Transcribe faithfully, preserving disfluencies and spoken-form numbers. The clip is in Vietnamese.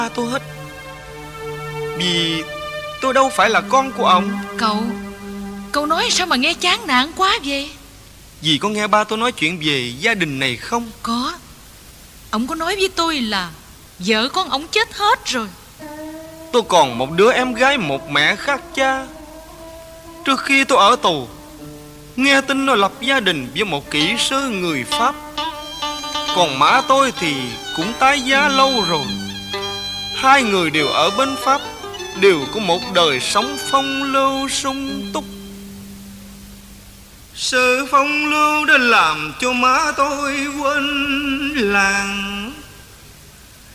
tôi hết. Vì tôi đâu phải là con của ông. Cậu Cậu nói sao mà nghe chán nản quá vậy? Dì có nghe ba tôi nói chuyện về gia đình này không? Có. Ông có nói với tôi là vợ con ông chết hết rồi. Tôi còn một đứa em gái một mẹ khác cha. Trước khi tôi ở tù, nghe tin nó lập gia đình với một kỹ sư người Pháp. Còn má tôi thì cũng tái giá lâu rồi. Hai người đều ở bên Pháp, đều có một đời sống phong lưu sung túc. Sự phong lưu đã làm cho má tôi quên làng.